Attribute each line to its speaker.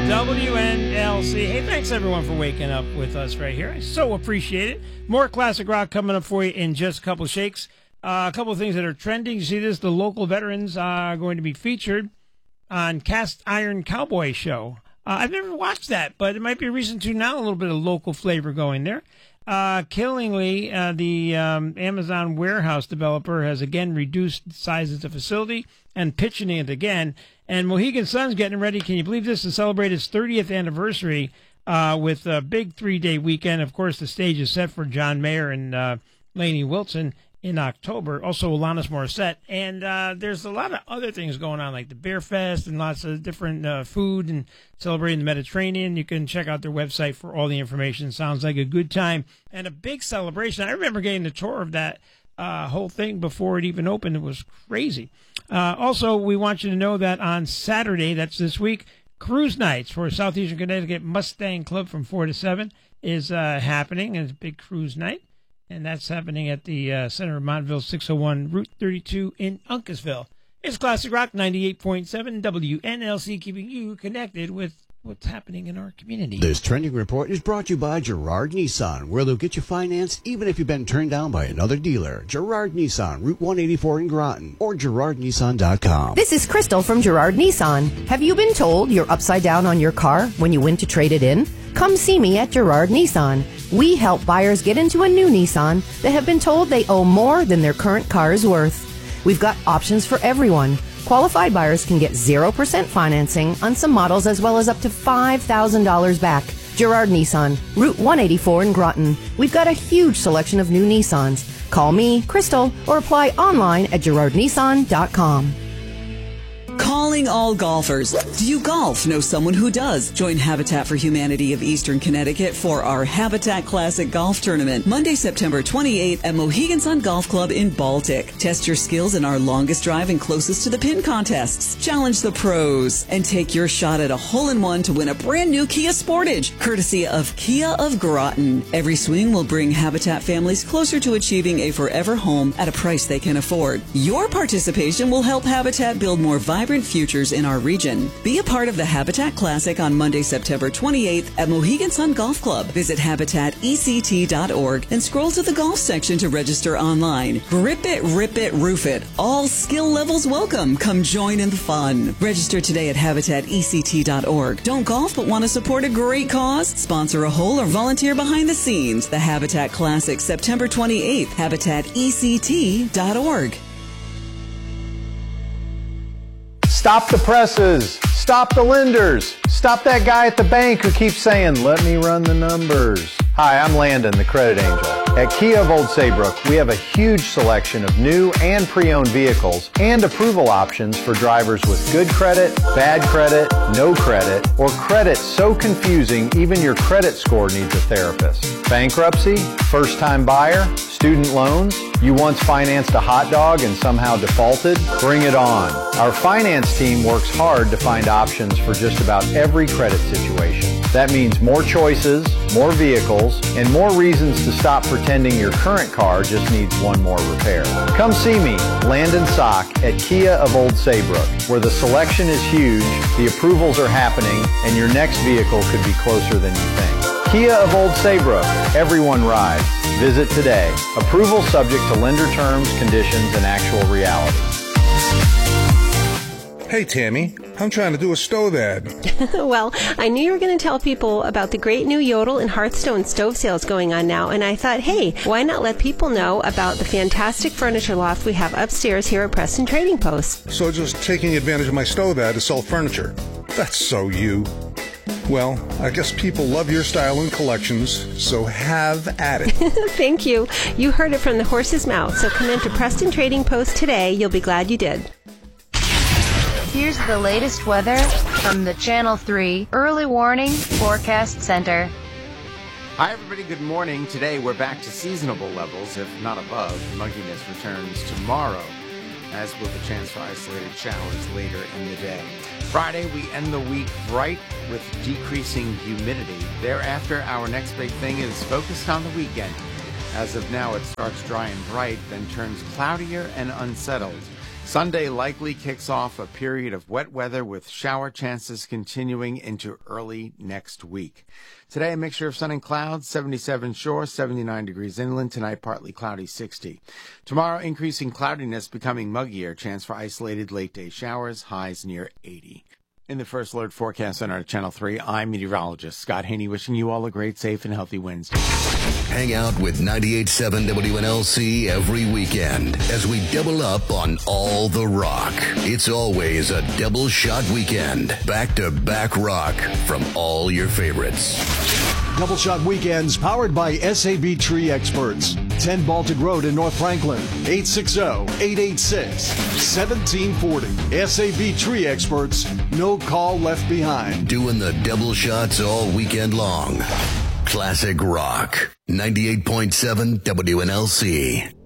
Speaker 1: WNLC. Hey, thanks everyone for waking up with us right here. I so appreciate it. More classic rock coming up for you in just a couple of shakes. A couple of things that are trending. You see this? The local veterans are going to be featured on Cast Iron Cowboy Show. I've never watched that, but it might be a reason to now. A little bit of local flavor going there. Killingly, the Amazon warehouse developer has again reduced the size of the facility and pitching it again. And Mohegan Sun's getting ready, can you believe this, to celebrate its 30th anniversary with a big 3-day weekend. Of course, the stage is set for John Mayer and Lainey Wilson in October. Also, Alanis Morissette. And there's a lot of other things going on, like the Beer Fest and lots of different food and celebrating the Mediterranean. You can check out their website for all the information. Sounds like a good time and a big celebration. I remember getting the tour of that whole thing before it even opened. It was crazy. Also, we want you to know that on Saturday, that's this week, Cruise Nights for Southeastern Connecticut Mustang Club from 4 to 7 is happening. It's a big cruise night, and that's happening at the center of Montville, 601 Route 32 in Uncasville. It's Classic Rock 98.7 WNLC, keeping you connected with what's happening in our community.
Speaker 2: This trending report is brought to you by Girard Nissan, where they'll get you financed even if you've been turned down by another dealer. Girard Nissan, Route 184 in Groton, or GirardNissan.com.
Speaker 3: This is Crystal from Girard Nissan. Have you been told you're upside down on your car when you went to trade it in? Come see me at Girard Nissan. We help buyers get into a new Nissan that have been told they owe more than their current car is worth. We've got options for everyone. Qualified buyers can get 0% financing on some models as well as up to $5,000 back. Girard Nissan, Route 184 in Groton. We've got a huge selection of new Nissans. Call me, Crystal, or apply online at GirardNissan.com.
Speaker 4: Calling all golfers. Do you golf? Know someone who does? Join Habitat for Humanity of Eastern Connecticut for our Habitat Classic Golf Tournament, Monday, September 28th at Mohegan Sun Golf Club in Baltic. Test your skills in our longest drive and closest to the pin contests. Challenge the pros and take your shot at a hole-in-one to win a brand new Kia Sportage, courtesy of Kia of Groton. Every swing will bring Habitat families closer to achieving a forever home at a price they can afford. Your participation will help Habitat build more vibrant futures in our region. Be a part of the Habitat Classic on Monday, September 28th at Mohegan Sun Golf Club. Visit habitatect.org and scroll to the golf section to register online. Grip it, rip it, roof it. All skill levels welcome. Come join in the fun. Register today at habitatect.org. Don't golf but want to support a great cause? Sponsor a hole or volunteer behind the scenes. The Habitat Classic, September 28th. habitatect.org.
Speaker 5: Stop the presses. Stop the lenders. Stop that guy at the bank who keeps saying, let me run the numbers. Hi, I'm Landon, the credit angel. At Kia of Old Saybrook, we have a huge selection of new and pre-owned vehicles and approval options for drivers with good credit, bad credit, no credit, or credit so confusing even your credit score needs a therapist. Bankruptcy, first-time buyer, student loans, you once financed a hot dog and somehow defaulted? Bring it on. Our finance team works hard to find options for just about every credit situation. That means more choices, more vehicles, and more reasons to stop pretending your current car just needs one more repair. Come see me, Landon Sock, at Kia of Old Saybrook, where the selection is huge, the approvals are happening, and your next vehicle could be closer than you think. Kia of Old Saybrook, everyone rides. Visit today. Approval subject to lender terms, conditions, and actual reality.
Speaker 6: Hey, Tammy, I'm trying to do a stove ad.
Speaker 7: Well, I knew you were going to tell people about the great new Yodel and Hearthstone stove sales going on now, and I thought, hey, why not let people know about the fantastic furniture loft we have upstairs here at Preston Trading Post?
Speaker 6: So just taking advantage of my stove ad to sell furniture. That's so you. Well, I guess people love your style and collections, so have at it.
Speaker 7: Thank you. You heard it from the horse's mouth, so come into Preston Trading Post today. You'll be glad you did.
Speaker 8: Here's the latest weather from the Channel 3 Early Warning Forecast Center.
Speaker 9: Hi, everybody. Good morning. Today, we're back to seasonable levels, if not above. Mugginess returns tomorrow, as will the chance for isolated showers later in the day. Friday, we end the week bright with decreasing humidity. Thereafter, our next big thing is focused on the weekend. As of now, it starts dry and bright, then turns cloudier and unsettled. Sunday likely kicks off a period of wet weather with shower chances continuing into early next week. Today, a mixture of sun and clouds, 77 shore, 79 degrees inland. Tonight, partly cloudy, 60. Tomorrow, increasing cloudiness, becoming muggier. Chance for isolated late-day showers, highs near 80. In the First Alert Forecast Center at Channel 3, I'm meteorologist Scott Haney, wishing you all a great, safe, and healthy Wednesday.
Speaker 10: Hang out with 98.7 WNLC every weekend as we double up on all the rock. It's always a double shot weekend. Back-to-back rock from all your favorites.
Speaker 11: Double Shot Weekends powered by SAB Tree Experts. 10 Baltic Road in North Franklin. 860-886-1740. SAB Tree Experts. No call left behind.
Speaker 10: Doing the double shots all weekend long. Classic rock. 98.7 WNLC.